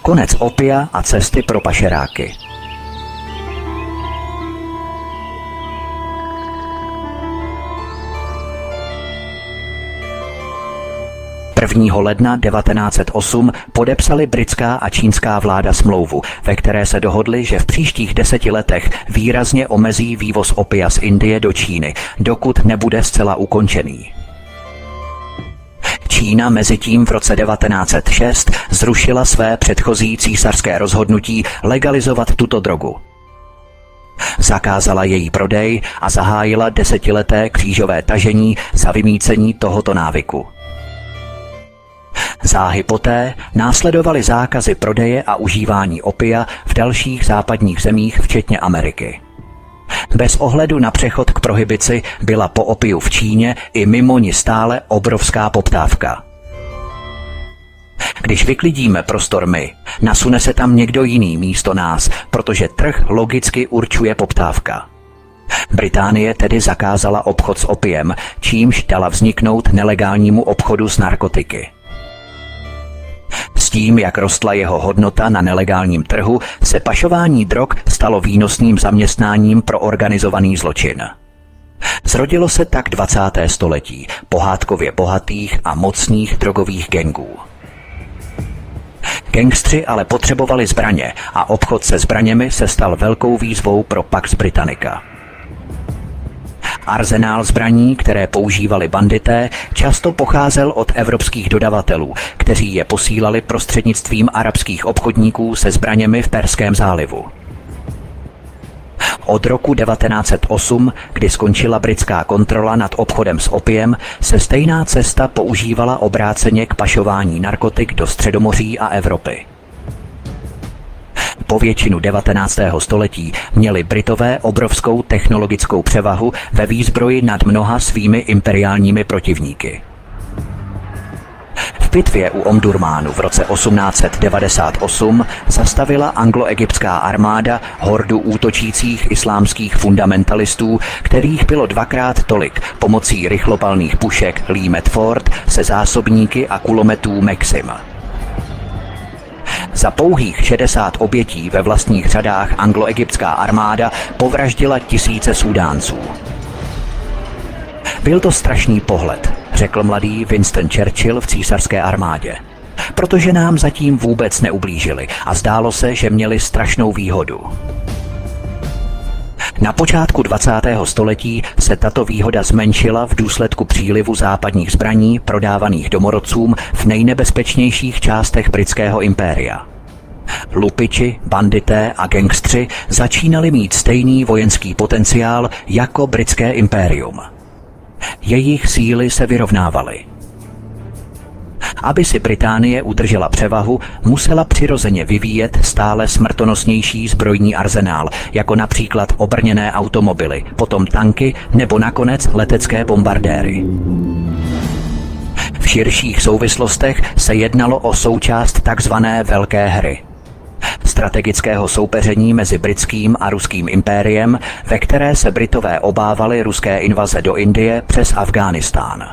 Konec opia a cesty pro pašeráky. Prvního ledna 1908 podepsali britská a čínská vláda smlouvu, ve které se dohodli, že v příštích 10 letech výrazně omezí vývoz opia z Indie do Číny, dokud nebude zcela ukončený. Čína mezitím v roce 1906 zrušila své předchozí císařské rozhodnutí legalizovat tuto drogu. Zakázala její prodej a zahájila 10leté křížové tažení za vymýcení tohoto návyku. Záhy poté následovaly zákazy prodeje a užívání opia v dalších západních zemích, včetně Ameriky. Bez ohledu na přechod k prohibici byla po opiu v Číně i mimo ní stále obrovská poptávka. Když vyklidíme prostor my, nasune se tam někdo jiný místo nás, protože trh logicky určuje poptávka. Británie tedy zakázala obchod s opiem, čímž dala vzniknout nelegálnímu obchodu s narkotiky. S tím, jak rostla jeho hodnota na nelegálním trhu, se pašování drog stalo výnosným zaměstnáním pro organizovaný zločin. Zrodilo se tak 20. století pohádkově bohatých a mocných drogových gangů. Gangstři ale potřebovali zbraně a obchod se zbraněmi se stal velkou výzvou pro Pax Britannica. Arzenál zbraní, které používali bandité, často pocházel od evropských dodavatelů, kteří je posílali prostřednictvím arabských obchodníků se zbraněmi v Perském zálivu. Od roku 1908, kdy skončila britská kontrola nad obchodem s opiem, se stejná cesta používala obráceně k pašování narkotik do Středomoří a Evropy. Po většinu 19. století měli Britové obrovskou technologickou převahu ve výzbroji nad mnoha svými imperiálními protivníky. V bitvě u Omdurmánu v roce 1898 zastavila anglo-egyptská armáda hordu útočících islámských fundamentalistů, kterých bylo dvakrát tolik pomocí rychlopalných pušek Lee Metford se zásobníky a kulometů Maxim. Za pouhých 60 obětí ve vlastních řadách anglo-egyptská armáda povraždila tisíce Súdánců. Byl to strašný pohled, řekl mladý Winston Churchill v císařské armádě, protože nám zatím vůbec neublížili a zdálo se, že měli strašnou výhodu. Na počátku 20. století se tato výhoda zmenšila v důsledku přílivu západních zbraní prodávaných domorodcům v nejnebezpečnějších částech britského impéria. Lupiči, bandité a gangstři začínali mít stejný vojenský potenciál jako britské impérium. Jejich síly se vyrovnávaly. Aby si Británie udržela převahu, musela přirozeně vyvíjet stále smrtonosnější zbrojní arzenál, jako například obrněné automobily, potom tanky nebo nakonec letecké bombardéry. V širších souvislostech se jednalo o součást takzvané velké hry. Strategického soupeření mezi britským a ruským impériem, ve které se Britové obávali ruské invaze do Indie přes Afghánistán.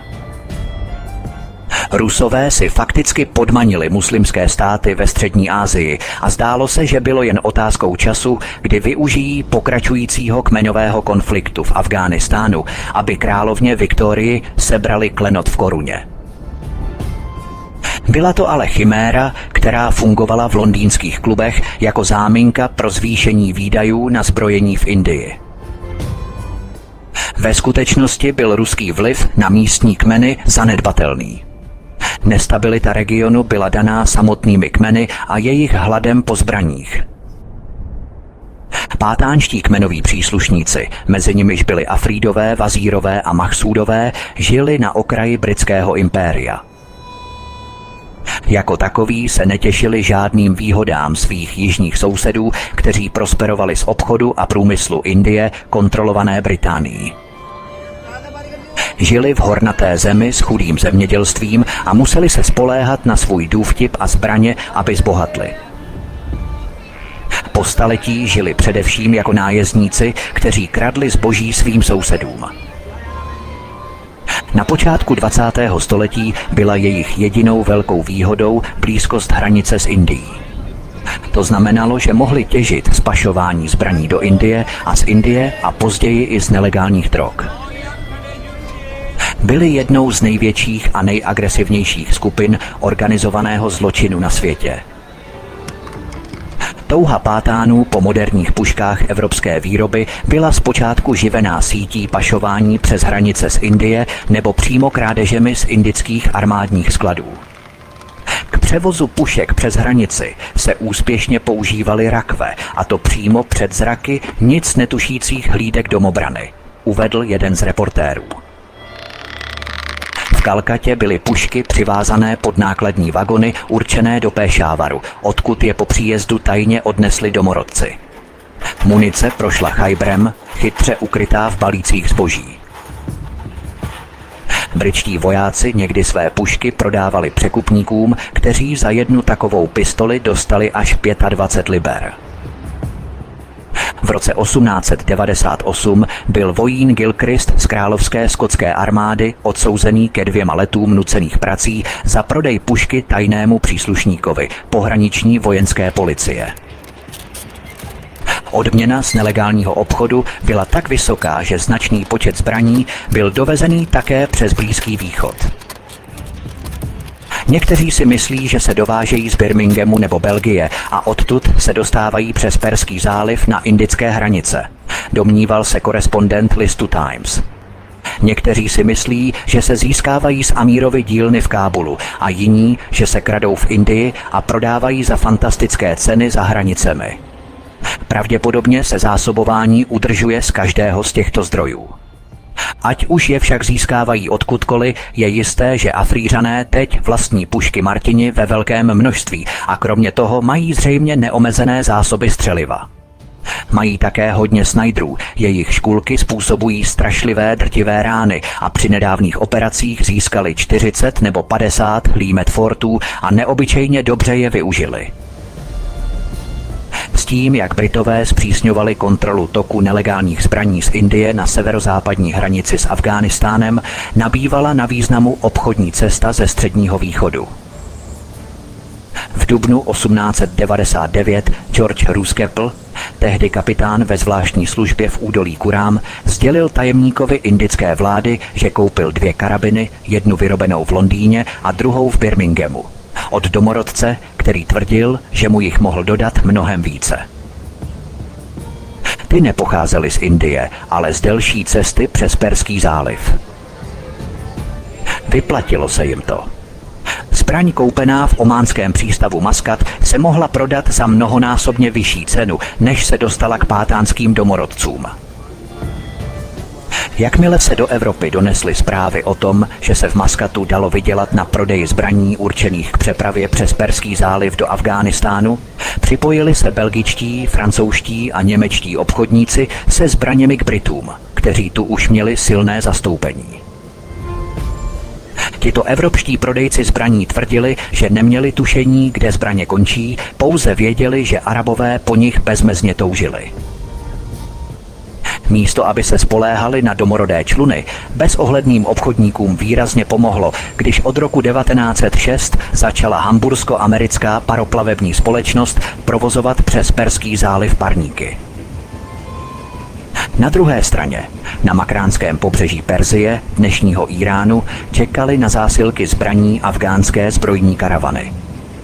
Rusové si fakticky podmanili muslimské státy ve střední Asii a zdálo se, že bylo jen otázkou času, kdy využijí pokračujícího kmeňového konfliktu v Afghánistánu, aby královně Viktorii sebrali klenot v koruně. Byla to ale chiméra, která fungovala v londýnských klubech jako záminka pro zvýšení výdajů na zbrojení v Indii. Ve skutečnosti byl ruský vliv na místní kmeny zanedbatelný. Nestabilita regionu byla daná samotnými kmeny a jejich hladem po zbraních. Pátánští kmenoví příslušníci, mezi nimiž byli Afrídové, Vazírové a Mahsúdové, žili na okraji britského impéria. Jako takoví se netěšili žádným výhodám svých jižních sousedů, kteří prosperovali z obchodu a průmyslu Indie kontrolované Británií. Žili v hornaté zemi s chudým zemědělstvím a museli se spoléhat na svůj důvtip a zbraně, aby zbohatli. Po staletí žili především jako nájezdníci, kteří kradli zboží svým sousedům. Na počátku 20. století byla jejich jedinou velkou výhodou blízkost hranice s Indií. To znamenalo, že mohli těžit z pašování zbraní do Indie a z Indie a později i z nelegálních drog. Byli jednou z největších a nejagresivnějších skupin organizovaného zločinu na světě. Touha pátánů po moderních puškách evropské výroby byla zpočátku živená sítí pašování přes hranice z Indie nebo přímo krádežemi z indických armádních skladů. K převozu pušek přes hranici se úspěšně používaly rakve, a to přímo před zraky nic netušících hlídek domobrany, uvedl jeden z reportérů. V Kalkatě byly pušky přivázané pod nákladní vagony určené do Péšávaru, odkud je po příjezdu tajně odnesli domorodci. Munice prošla Chajbrem, chytře ukrytá v balících zboží. Britští vojáci někdy své pušky prodávali překupníkům, kteří za jednu takovou pistoli dostali až 25 liber. V roce 1898 byl vojín Gilchrist z královské skotské armády odsouzený ke 2 letům nucených prací za prodej pušky tajnému příslušníkovi pohraniční vojenské policie. Odměna z nelegálního obchodu byla tak vysoká, že značný počet zbraní byl dovezený také přes Blízký východ. Někteří si myslí, že se dovážejí z Birminghamu nebo Belgie a odtud se dostávají přes Perský záliv na indické hranice, domníval se korespondent listu Times. Někteří si myslí, že se získávají z Amírovy dílny v Kábulu a jiní, že se kradou v Indii a prodávají za fantastické ceny za hranicemi. Pravděpodobně se zásobování udržuje z každého z těchto zdrojů. Ať už je však získávají odkudkoliv, je jisté, že Afrířané teď vlastní pušky Martini ve velkém množství a kromě toho mají zřejmě neomezené zásoby střeliva. Mají také hodně snajdrů, jejich škulky způsobují strašlivé drtivé rány a při nedávných operacích získali 40 nebo 50 hlí Medfortů a neobyčejně dobře je využili. S tím, jak Britové zpřísňovali kontrolu toku nelegálních zbraní z Indie na severozápadní hranici s Afghánistánem, nabývala na významu obchodní cesta ze Středního východu. V dubnu 1899 George Rooskeppel, tehdy kapitán ve zvláštní službě v údolí Kurám, sdělil tajemníkovi indické vlády, že koupil 2 karabiny, jednu vyrobenou v Londýně a druhou v Birminghamu, od domorodce, který tvrdil, že mu jich mohl dodat mnohem více. Ty nepocházely z Indie, ale z delší cesty přes Perský záliv. Vyplatilo se jim to. Zbraň koupená v ománském přístavu Maskat se mohla prodat za mnohonásobně vyšší cenu, než se dostala k pátánským domorodcům. Jakmile se do Evropy donesly zprávy o tom, že se v Maskatu dalo vydělat na prodeji zbraní určených k přepravě přes Perský záliv do Afghánistánu, připojili se belgičtí, francouzští a němečtí obchodníci se zbraněmi k Britům, kteří tu už měli silné zastoupení. Tito evropští prodejci zbraní tvrdili, že neměli tušení, kde zbraně končí, pouze věděli, že Arabové po nich bezmezně toužili. Místo aby se spoléhali na domorodé čluny, bezohledným obchodníkům výrazně pomohlo, když od roku 1906 začala hambursko-americká paroplavební společnost provozovat přes Perský záliv parníky. Na druhé straně, na makránském pobřeží Persie, dnešního Íránu, čekali na zásilky zbraní afgánské zbrojní karavany.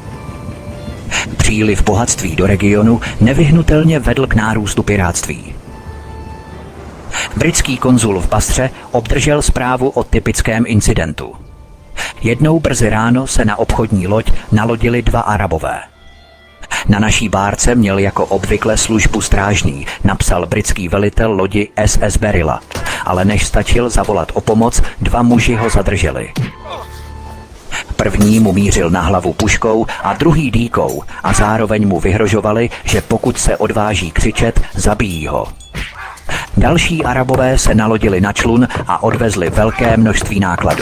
Příliv bohatství do regionu nevyhnutelně vedl k nárůstu pirátství. Britský konzul v Basře obdržel zprávu o typickém incidentu. Jednou brzy ráno se na obchodní loď nalodili 2 Arabové. Na naší bárce měl jako obvykle službu strážný, napsal britský velitel lodi SS Berilla, ale než stačil zavolat o pomoc, 2 muži ho zadrželi. První mu mířil na hlavu puškou a druhý dýkou a zároveň mu vyhrožovali, že pokud se odváží křičet, zabijí ho. Další Arabové se nalodili na člun a odvezli velké množství nákladů.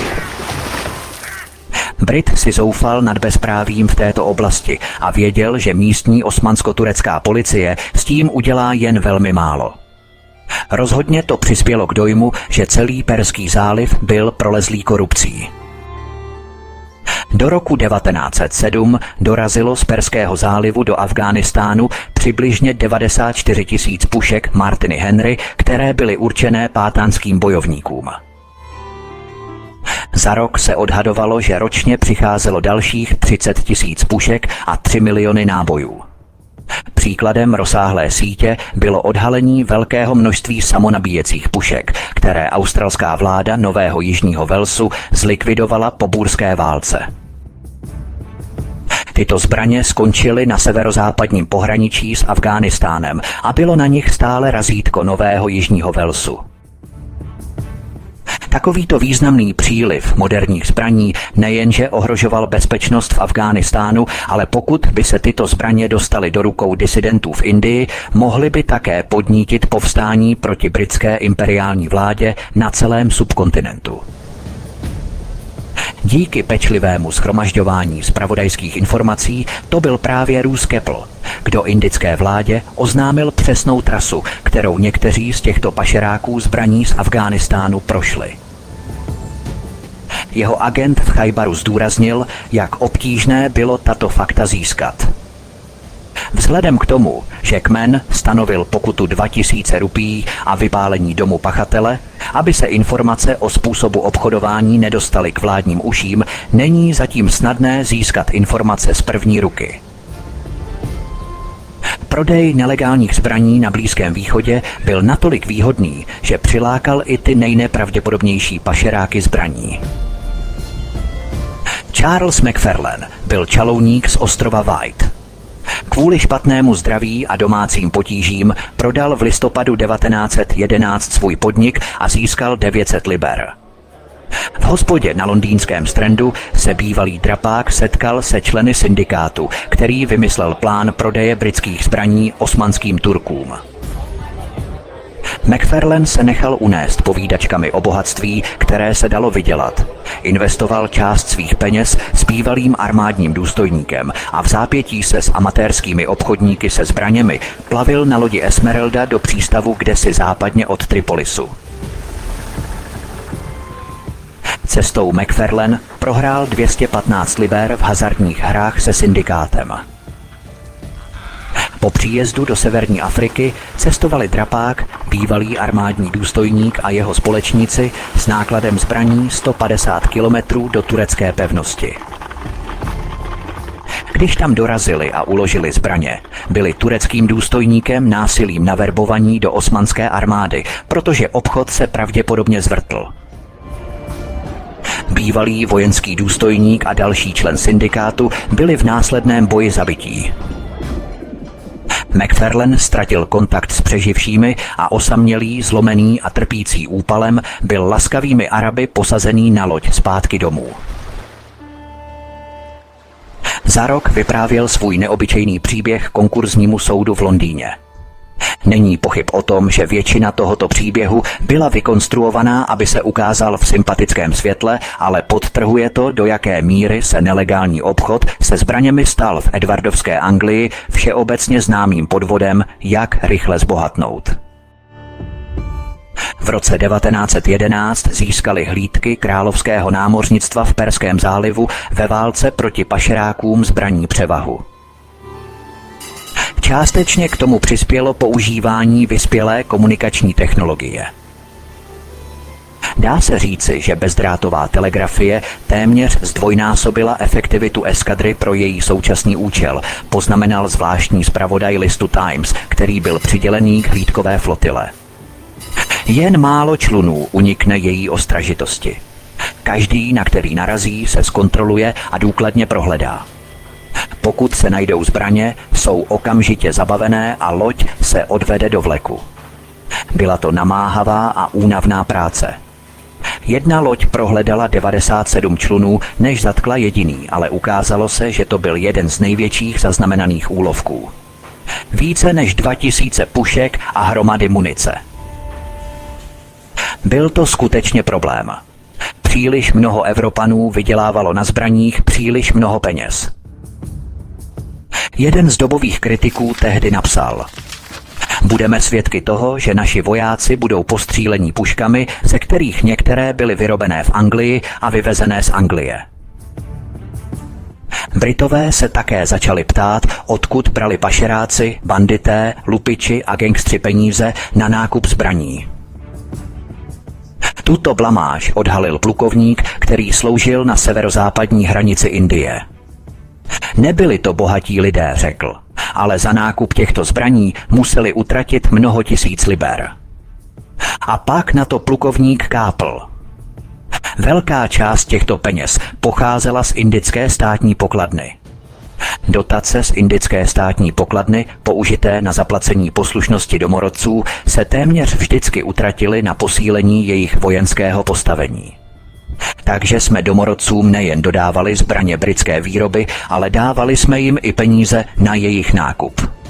Brit si zoufal nad bezprávím v této oblasti a věděl, že místní osmansko-turecká policie s tím udělá jen velmi málo. Rozhodně to přispělo k dojmu, že celý Perský záliv byl prolezlý korupcí. Do roku 1907 dorazilo z Perského zálivu do Afghánistánu přibližně 94 000 pušek Martiny Henry, které byly určené pátánským bojovníkům. Za rok se odhadovalo, že ročně přicházelo dalších 30 000 pušek a 3 miliony nábojů. Příkladem rozsáhlé sítě bylo odhalení velkého množství samonabíjecích pušek, které australská vláda Nového Jižního Walesu zlikvidovala po búrské válce. Tyto zbraně skončily na severozápadním pohraničí s Afghánistánem a bylo na nich stále razítko Nového Jižního Walesu. Takovýto významný příliv moderních zbraní nejenže ohrožoval bezpečnost v Afghánistánu, ale pokud by se tyto zbraně dostaly do rukou disidentů v Indii, mohly by také podnítit povstání proti britské imperiální vládě na celém subkontinentu. Díky pečlivému shromažďování zpravodajských informací to byl právě Roose Keppel, kdo indické vládě oznámil přesnou trasu, kterou někteří z těchto pašeráků zbraní z Afghánistánu prošli. Jeho agent v Chajbaru zdůraznil, jak obtížné bylo tato fakta získat. Vzhledem k tomu, že kmen stanovil pokutu 2000 rupií a vypálení domu pachatele, aby se informace o způsobu obchodování nedostaly k vládním uším, není zatím snadné získat informace z první ruky. Prodej nelegálních zbraní na Blízkém východě byl natolik výhodný, že přilákal i ty nejnepravděpodobnější pašeráky zbraní. Charles McFarlane byl čalouník z ostrova White. Kvůli špatnému zdraví a domácím potížím prodal v listopadu 1911 svůj podnik a získal 900 liber. V hospodě na londýnském Strandu se bývalý drapák setkal se členy syndikátu, který vymyslel plán prodeje britských zbraní osmanským Turkům. McFarlane se nechal unést povídačkami o bohatství, které se dalo vydělat. Investoval část svých peněz s bývalým armádním důstojníkem a v zápětí se s amatérskými obchodníky se zbraněmi plavil na lodi Esmeralda do přístavu kdesi západně od Tripolisu. Cestou McFarlane prohrál 215 liber v hazardních hrách se syndikátem. Po příjezdu do severní Afriky cestovali drapák, bývalý armádní důstojník a jeho společníci s nákladem zbraní 150 kilometrů do turecké pevnosti. Když tam dorazili a uložili zbraně, byli tureckým důstojníkem násilím naverbovaní do osmanské armády, protože obchod se pravděpodobně zvrtl. Bývalý vojenský důstojník a další člen syndikátu byli v následném boji zabití. McFarlane ztratil kontakt s přeživšími a osamělý, zlomený a trpící úpalem byl laskavými Araby posazený na loď zpátky domů. Za rok vyprávěl svůj neobyčejný příběh konkurznímu soudu v Londýně. Není pochyb o tom, že většina tohoto příběhu byla vykonstruovaná, aby se ukázal v sympatickém světle, ale podtrhuje to, do jaké míry se nelegální obchod se zbraněmi stal v edwardovské Anglii všeobecně známým podvodem, jak rychle zbohatnout. V roce 1911 získali hlídky královského námořnictva v Perském zálivu ve válce proti pašerákům zbraní převahu. Částečně k tomu přispělo používání vyspělé komunikační technologie. Dá se říci, že bezdrátová telegrafie téměř zdvojnásobila efektivitu eskadry pro její současný účel, poznamenal zvláštní zpravodaj listu Times, který byl přidělený k hlídkové flotile. Jen málo člunů unikne její ostražitosti. Každý, na který narazí, se zkontroluje a důkladně prohledá. Pokud se najdou zbraně, jsou okamžitě zabavené a loď se odvede do vleku. Byla to namáhavá a únavná práce. Jedna loď prohledala 97 člunů, než zatkla jediný, ale ukázalo se, že to byl jeden z největších zaznamenaných úlovků. Více než 2000 pušek a hromady munice. Byl to skutečně problém. Příliš mnoho Evropanů vydělávalo na zbraních příliš mnoho peněz. Jeden z dobových kritiků tehdy napsal: budeme svědky toho, že naši vojáci budou postřílení puškami, ze kterých některé byly vyrobené v Anglii a vyvezené z Anglie. Britové se také začali ptát, odkud brali pašeráci, bandité, lupiči a gangstři peníze na nákup zbraní. Tuto blamáž odhalil plukovník, který sloužil na severozápadní hranici Indie. Nebyli to bohatí lidé, řekl, ale za nákup těchto zbraní museli utratit mnoho tisíc liber. A pak na to plukovník kápl. Velká část těchto peněz pocházela z indické státní pokladny. Dotace z indické státní pokladny, použité na zaplacení poslušnosti domorodců, se téměř vždycky utratily na posílení jejich vojenského postavení. Takže jsme domorodcům nejen dodávali zbraně britské výroby, ale dávali jsme jim i peníze na jejich nákup.